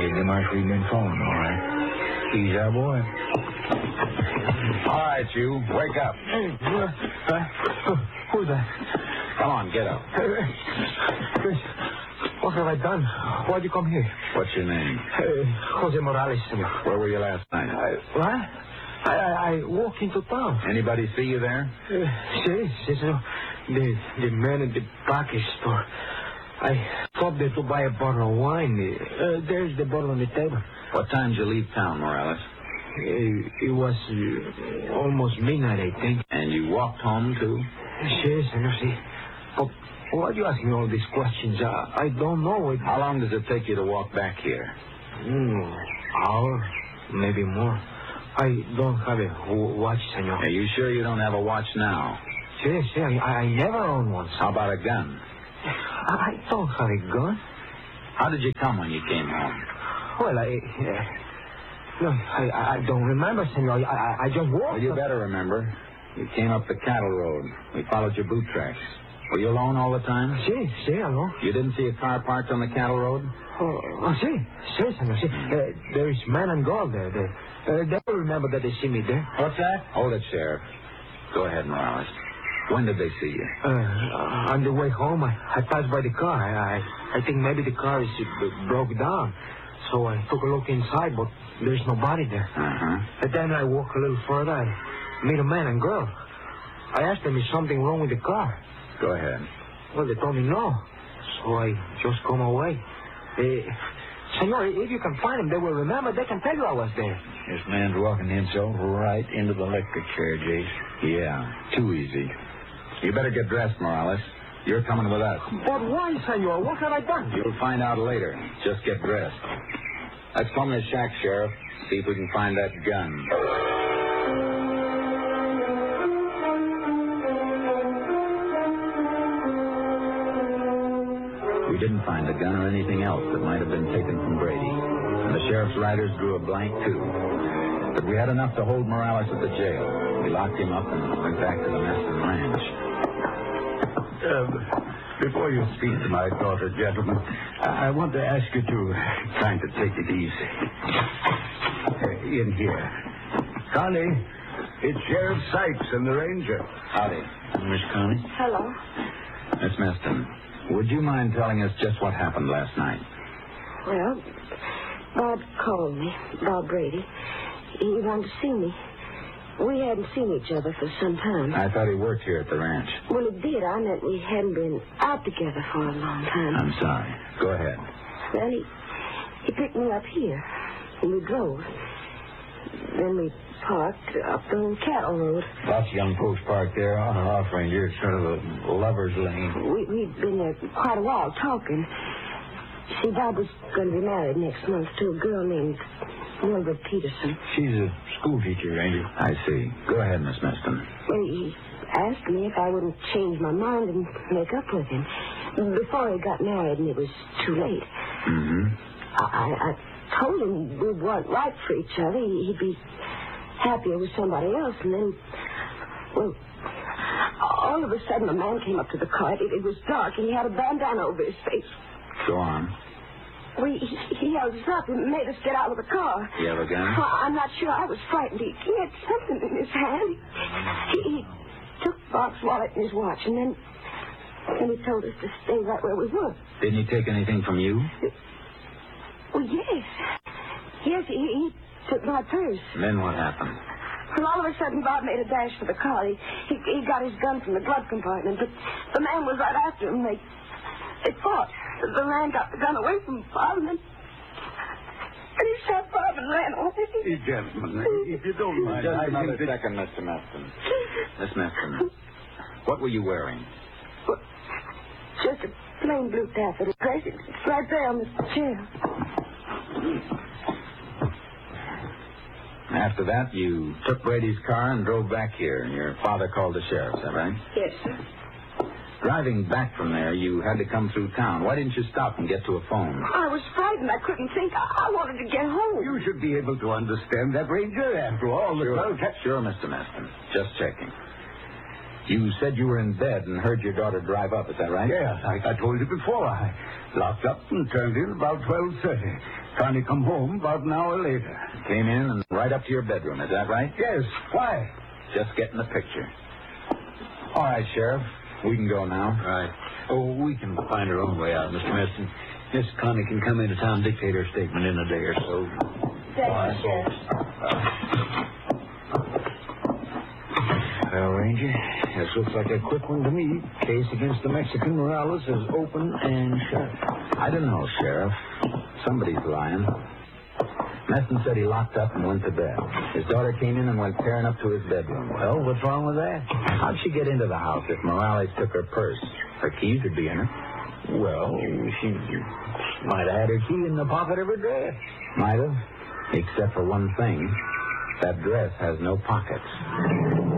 think they might read me phone, all right. He's our boy. All right, you. Wake up. Hey, who's that? Come on, get up. What have I done? Why'd you come here? What's your name? Jose Morales, senor. Where were you last night? What? I walked into town. Anybody see you there? Sí, senor. The man at the package store. I stopped there to buy a bottle of wine. There's the bottle on the table. What time did you leave town, Morales? It was almost midnight, I think. And you walked home, too? Yes, senor, sí. But why are you asking all these questions? I don't know. How long does it take you to walk back here? Hour, maybe more. I don't have a watch, senor. Are you sure you don't have a watch now? Yes, I never owned one. How about a gun? I don't have a gun. How did you come when you came home? Well, I don't remember, senor. I just walked. Well, you better remember. You came up the cattle road. We followed your boot tracks. Were you alone all the time? Sí, alone. You didn't see a car parked on the cattle road? Sí, senor. Sí. There is man and girl there. They will remember that they see me there. What's that? Hold it, Sheriff. Go ahead, Morales. When did they see you? On the way home, I passed by the car. I think maybe the car is broke down. So I took a look inside, but there's nobody there. Uh-huh. And then I walk a little further. I meet a man and girl. I asked them, is something wrong with the car? Go ahead. Well, they told me no. So I just come away. Senor, if you can find them, they will remember. They can tell you I was there. This man's walking himself right into the electric chair, Jace. Yeah, too easy. You better get dressed, Morales. You're coming with us. But why, senor? What have I done? You'll find out later. Just get dressed. Let's comb this shack, Sheriff. See if we can find that gun. We didn't find the gun or anything else that might have been taken from Brady. And the sheriff's riders drew a blank, too. But we had enough to hold Morales at the jail. We locked him up and went back to the Meston Ranch. Before you speak to my daughter, gentlemen, I want to ask you to kind of take it easy. In here. Connie, it's Sheriff Sykes and the Ranger. Howdy. Miss Connie? Hello. Miss Meston, would you mind telling us just what happened last night? Well, Bob called me, Bob Brady. He wanted to see me. We hadn't seen each other for some time. I thought he worked here at the ranch. Well, it did. I meant we hadn't been out together for a long time. I'm sorry. Go ahead. Well, he picked me up here, and we drove. Then we parked up the cattle road. Lots of young folks parked there on and off, Ranger. It's sort of a lover's lane. We'd been there quite a while talking. See, Bob was going to be married next month to a girl named Mildred Peterson. She's a school teacher, Ranger. I see. Go ahead, Miss Meston. Well, he asked me if I wouldn't change my mind and make up with him. Before he got married and it was too late. Mm-hmm. I told him we weren't right for each other. He'd be happier with somebody else. And then, well, all of a sudden a man came up to the car. It was dark and he had a bandana over his face. Go on. He held us up and made us get out of the car. You have a gun? Well, I'm not sure. I was frightened. He had something in his hand. He took Bob's wallet and his watch, and then he told us to stay right where we were. Didn't he take anything from you? Well, yes. Yes, he took my purse. And then what happened? Well, all of a sudden, Bob made a dash for the car. He got his gun from the glove compartment, but the man was right after him. They fought. The man got the gun away from Bob, and he shot Bob and ran away. Gentlemen, if you don't mind... Just another second, Mr. Meston. Miss Meston, what were you wearing? Well, just a plain blue taffeta dress. It's right there on the chair. After that, you took Brady's car and drove back here, and your father called the sheriff, is that right? Yes, sir. Driving back from there, you had to come through town. Why didn't you stop and get to a phone? I was frightened. I couldn't think. I wanted to get home. You should be able to understand that, Ranger. After all, Sure, Mr. Meston. Just checking. You said you were in bed and heard your daughter drive up. Is that right? Yes, I told you before. I locked up and turned in about 12:30. Connie come home about an hour later. Came in and right up to your bedroom. Is that right? Yes. Why? Just getting the picture. All right, Sheriff. We can go now. Right. Oh, we can find our own way out, Mr. Meston. Miss Connie can come into town and dictate her statement in a day or so. Thank you, Sheriff. Well, Ranger, this looks like a quick one to me. Case against the Mexican Morales is open and shut. I don't know, Sheriff. Somebody's lying. Meston said he locked up and went to bed. His daughter came in and went tearing up to his bedroom. Well, what's wrong with that? How'd she get into the house if Morales took her purse? Her keys would be in it. Well, she might have had her key in the pocket of her dress. Might have, except for one thing. That dress has no pockets.